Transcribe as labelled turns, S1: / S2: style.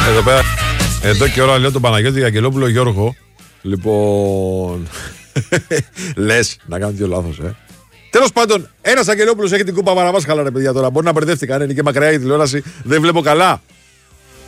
S1: Εδώ πέρα, εδώ και ώρα λέω τον Παναγιώτη Αγγελόπουλο Γιώργο. Λοιπόν. Λες να κάνω δύο λάθος, Τέλος πάντων, ένας Αγγελόπουλος έχει την κούπα Βαραβάσχαλα, ρε παιδιά τώρα. Μπορεί να μπερδεύτηκαν, είναι και μακριά η τηλεόραση. Δεν βλέπω καλά.